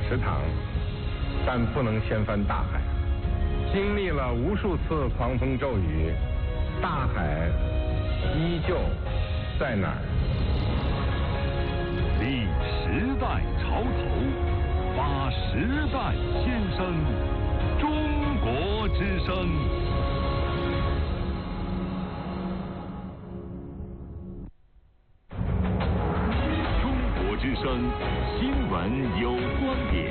池塘，但不能掀翻大海。经历了无数次狂风骤雨，大海依旧在哪儿？ 立时代潮头，发时代先声，中国之声。中国之声新闻有观点。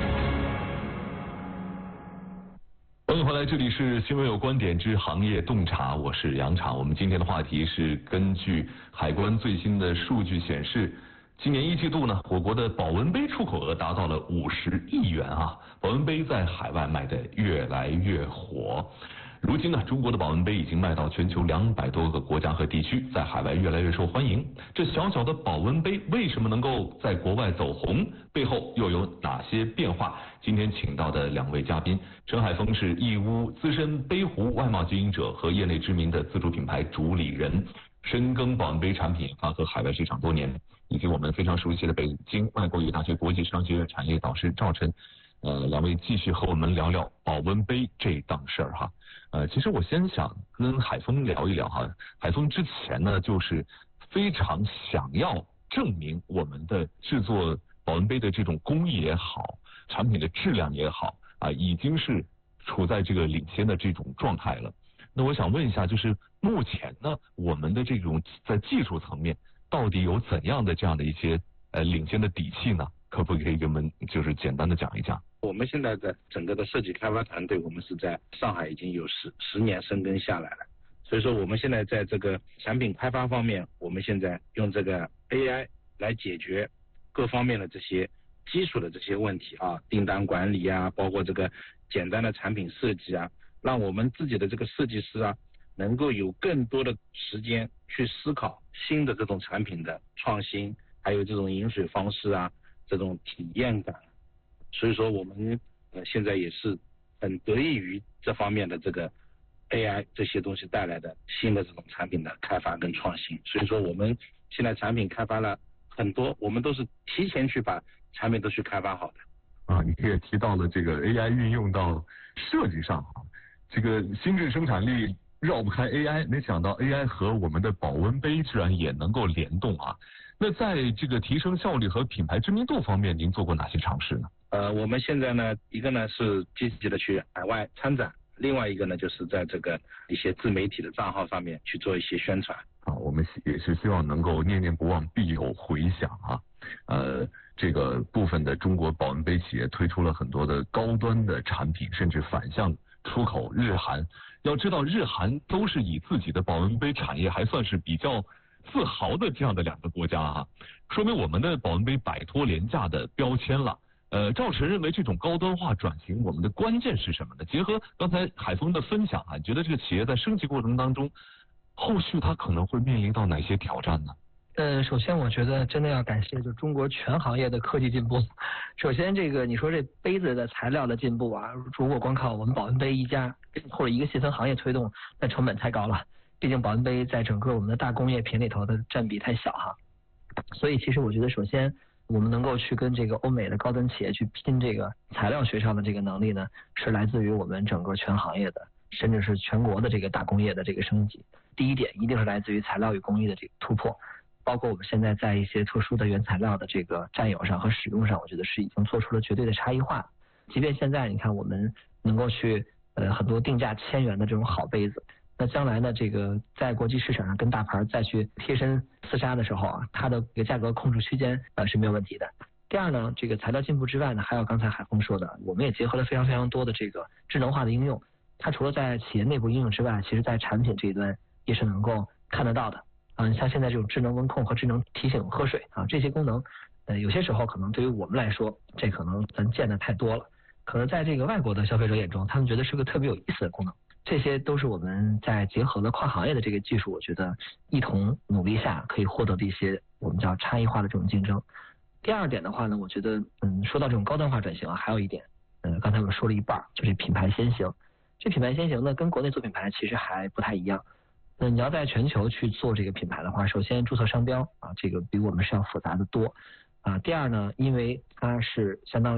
欢迎回来，这里是新闻有观点之行业洞察，我是杨畅。我们今天的话题是根据海关最新的数据显示，今年一季度呢，我国的保温杯出口额达到了50亿元啊！保温杯在海外卖得越来越火。如今呢，中国的保温杯已经卖到全球200多个国家和地区，在海外越来越受欢迎。这小小的保温杯为什么能够在国外走红？背后又有哪些变化？今天请到的2位嘉宾，陈海峰是义乌资深杯壶外贸经营者和业内知名的自主品牌主理人，深耕保温杯产品研发和海外市场多年，以及我们非常熟悉的北京外国语大学国际商学院产业导师赵晨。2位继续和我们聊聊保温杯这档事儿哈。其实我先想跟海峰聊一聊哈。海峰之前呢，就是非常想要证明我们的制作保温杯的这种工艺也好，产品的质量也好啊，已经是处在这个领先的这种状态了。那我想问一下，就是目前呢，我们的这种在技术层面到底有怎样的这样的一些领先的底气呢？可不可以给我们就是简单的讲一讲？ 我们现在的整个的设计开发团队，我们是在上海已经有十年深耕下来了。所以说我们现在在这个产品开发方面，我们现在用这个 AI 来解决各方面的这些基础的这些问题啊，订单管理啊，包括这个简单的产品设计啊，让我们自己的这个设计师啊，能够有更多的时间去思考新的这种产品的创新，还有这种饮水方式啊，这种体验感。所以说我们现在也是很得益于这方面的这个 AI 这些东西带来的新的这种产品的开发跟创新。所以说我们现在产品开发了很多，我们都是提前去把产品都去开发好的。 啊，你也提到了这个 AI 运用到设计上啊，这个新质生产力绕不开 AI， 没想到 AI 和我们的保温杯居然也能够联动啊。那在这个提升效率和品牌知名度方面，您做过哪些尝试呢？ 我们现在呢，一个呢是积极的去海外参展，另外一个呢就是在这个一些自媒体的账号上面去做一些宣传。 啊，我们也是希望能够念念不忘，必有回响啊。这个部分的中国保温杯企业推出了很多的高端的产品，甚至反向出口日韩。要知道，日韩都是以自己的保温杯产业还算是比较自豪的这样的2个国家啊，说明我们的保温杯摆脱廉价的标签了。赵晨认为这种高端化转型，我们的关键是什么呢？结合刚才海峰的分享啊，你觉得这个企业在升级过程当中，后续它可能会面临到哪些挑战呢？ 首先我觉得真的要感谢就中国全行业的科技进步。首先这个你说这杯子的材料的进步啊，如果光靠我们保温杯一家或者一个细分行业推动，那成本太高了。毕竟保温杯在整个我们的大工业品里头的占比太小哈。所以其实我觉得首先我们能够去跟这个欧美的高端企业去拼这个材料学上的这个能力呢，是来自于我们整个全行业的，甚至是全国的这个大工业的这个升级。第一点一定是来自于材料与工艺的这个突破，包括我们现在在一些特殊的原材料的这个占有上和使用上，我觉得是已经做出了绝对的差异化。即便现在你看我们能够去很多定价1000元的这种好杯子，那将来呢，这个在国际市场上跟大牌再去贴身厮杀的时候啊，它的一个价格控制区间是没有问题的。第二呢，这个材料进步之外呢，还有刚才海峰说的，我们也结合了非常非常多的这个智能化的应用。它除了在企业内部应用之外，其实在产品这一端也是能够看得到的。像现在这种智能温控和智能提醒喝水啊，这些功能，有些时候可能对于我们来说，这可能咱见的太多了。可能在这个外国的消费者眼中，他们觉得是个特别有意思的功能。这些都是我们在结合了跨行业的这个技术，我觉得一同努力下可以获得的一些我们叫差异化的这种竞争。第二点的话呢，我觉得说到这种高端化转型啊，还有一点，刚才我们说了一半，就是品牌先行。这品牌先行呢，跟国内做品牌其实还不太一样。你要在全球去做这个品牌的话，首先注册商标啊，这个比我们是要复杂的多啊。第二呢，因为它是相当于